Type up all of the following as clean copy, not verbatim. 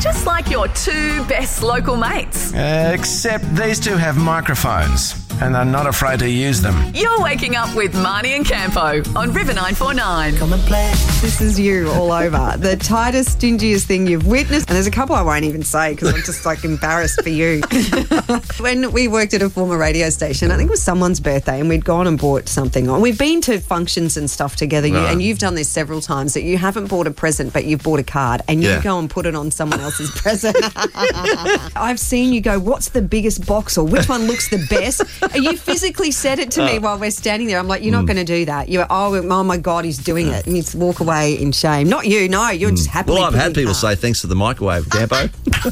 just like your two best local mates. Except these two have microphones and are not afraid to use them. You're waking up with Marnie and Campo on River 949. Come and play. This is you all over. The tightest, stingiest thing you've witnessed. And there's a couple I won't even say because I'm just embarrassed for you. When we worked at a former radio station, I think it was someone's birthday, and we'd gone and bought something on. We've been to functions and stuff together, and you've done this several times, that you haven't bought a present but you've bought a card and you go and put it on someone else's present. I've seen you go, what's the biggest box, or which one looks the best? You physically said it to me while we're standing there. I'm like, you're not going to do that. You're, oh my God, he's doing it. And you walk away in shame. Not you, no, you're just happily. Well, I've had people say thanks to the microwave, Campo.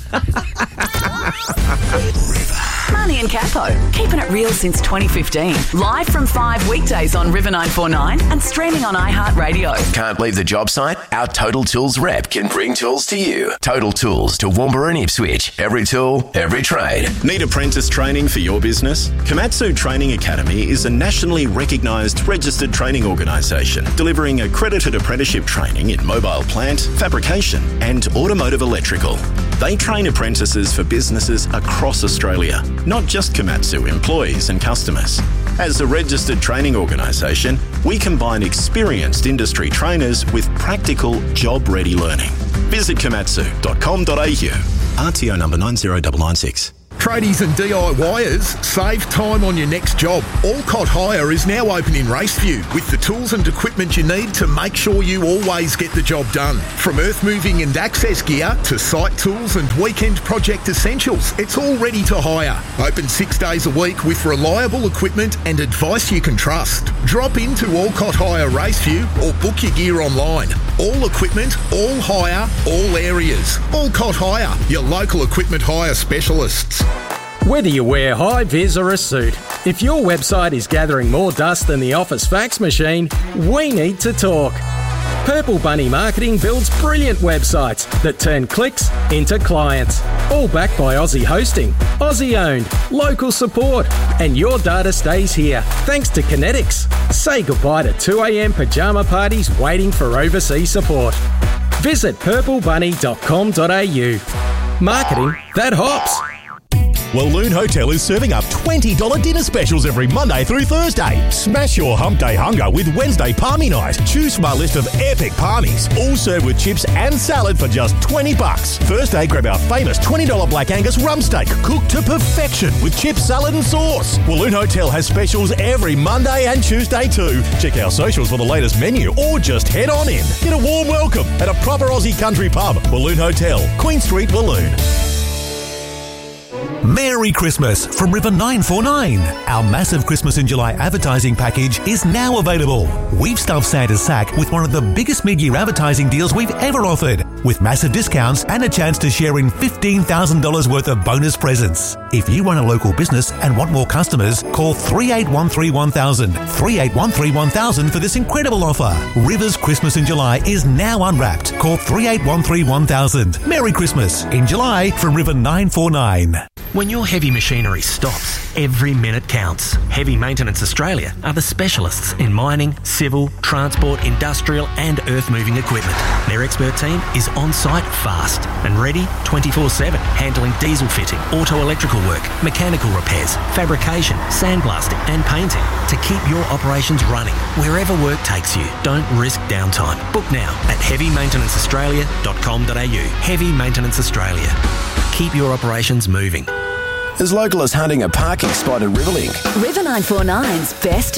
Marnie and Campo, keeping it real since 2015. Live from 5 weekdays on River 949 and streaming on iHeartRadio. Can't leave the job site? Our Total Tools rep can bring tools to you. Total Tools to Toowoomba and Ipswich. Every tool, every trade. Need apprentice training for your business? Komatsu Training Academy is a nationally recognised registered training organisation delivering accredited apprenticeship training in mobile plant, fabrication and automotive electrical. They train apprentices for businesses across Australia, not just Komatsu employees and customers. As a registered training organisation, we combine experienced industry trainers with practical, job-ready learning. Visit komatsu.com.au. RTO number 90996. Tradies and DIYers, save time on your next job. Alcott Hire is now open in Raceview with the tools and equipment you need to make sure you always get the job done. From earth moving and access gear to site tools and weekend project essentials, it's all ready to hire. Open 6 days a week with reliable equipment and advice you can trust. Drop into Alcott Hire Raceview or book your gear online. All equipment, all hire, all areas. Alcott Hire, your local equipment hire specialists. Whether you wear high vis or a suit, if your website is gathering more dust than the office fax machine, we need to talk. Purple Bunny Marketing builds brilliant websites that turn clicks into clients. All backed by Aussie hosting, Aussie owned, local support, and your data stays here thanks to Kinetics. Say goodbye to 2 a.m. pyjama parties waiting for overseas support. Visit purplebunny.com.au. Marketing that hops. Walloon Hotel is serving up $20 dinner specials every Monday through Thursday. Smash your hump day hunger with Wednesday Palmy Night. Choose from our list of epic palmies, all served with chips and salad for just $20. Thursday, grab our famous $20 Black Angus rump steak, cooked to perfection with chips, salad and sauce. Walloon Hotel has specials every Monday and Tuesday too. Check our socials for the latest menu or just head on in. Get a warm welcome at a proper Aussie country pub. Walloon Hotel, Queen Street, Walloon. Merry Christmas from River 949. Our massive Christmas in July advertising package is now available. We've stuffed Santa's sack with one of the biggest mid-year advertising deals we've ever offered, with massive discounts and a chance to share in $15,000 worth of bonus presents. If you run a local business and want more customers, call 38131000, 38131000 for this incredible offer. River's Christmas in July is now unwrapped. Call 38131000. Merry Christmas in July from River 949. When your heavy machinery stops, every minute counts. Heavy Maintenance Australia are the specialists in mining, civil, transport, industrial and earth-moving equipment. Their expert team is on-site fast and ready 24/7, handling diesel fitting, auto-electrical work, mechanical repairs, fabrication, sandblasting and painting to keep your operations running wherever work takes you. Don't risk downtime. Book now at heavymaintenanceaustralia.com.au. Heavy Maintenance Australia. Keep your operations moving. As local as hunting a parking spot at Riverlink. River 949's best